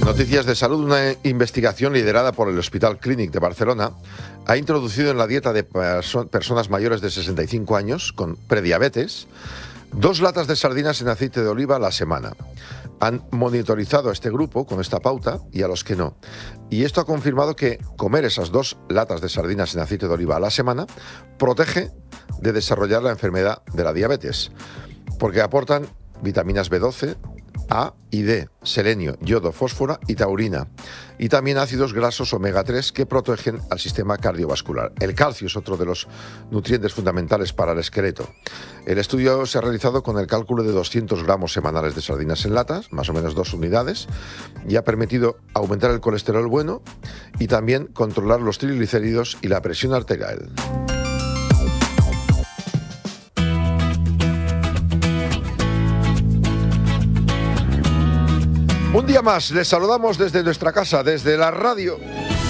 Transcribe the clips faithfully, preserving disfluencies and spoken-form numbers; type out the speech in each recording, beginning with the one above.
Noticias de salud. Una investigación liderada por el Hospital Clínic de Barcelona ha introducido en la dieta de perso- personas mayores de sesenta y cinco años con prediabetes dos latas de sardinas en aceite de oliva a la semana. Han monitorizado a este grupo con esta pauta y a los que no. Y esto ha confirmado que comer esas dos latas de sardinas en aceite de oliva a la semana protege de desarrollar la enfermedad de la diabetes, porque aportan vitaminas B doce, A y D, selenio, yodo, fósforo y taurina, y también ácidos grasos omega tres que protegen al sistema cardiovascular. El calcio es otro de los nutrientes fundamentales para el esqueleto. El estudio se ha realizado con el cálculo de doscientos gramos semanales de sardinas en latas, más o menos dos unidades, y ha permitido aumentar el colesterol bueno y también controlar los triglicéridos y la presión arterial. Un día más, les saludamos desde nuestra casa, desde la radio.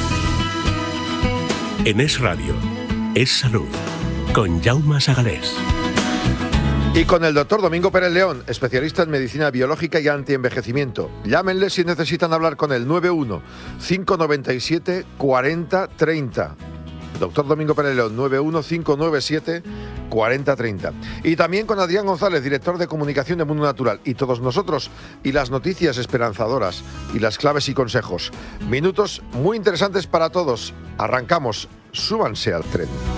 En Es Radio, Es Salud, con Jaume Sagalés. Y con el doctor Domingo Pérez León, especialista en medicina biológica y antienvejecimiento. Llámenle si necesitan hablar con él, nueve uno, cinco nueve siete, cuatro cero tres cero. Doctor Domingo Pérez León, nueve uno, cinco nueve siete, cuatro cero tres cero. Y también con Adrián González, director de comunicación de Mundo Natural. Y todos nosotros, y las noticias esperanzadoras, y las claves y consejos. Minutos muy interesantes para todos. Arrancamos, súbanse al tren.